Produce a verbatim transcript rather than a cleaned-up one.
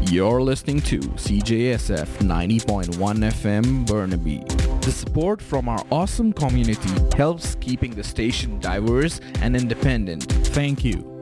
You're listening to C J S F ninety point one F M Burnaby. The support from our awesome community helps keeping the station diverse and independent. Thank you.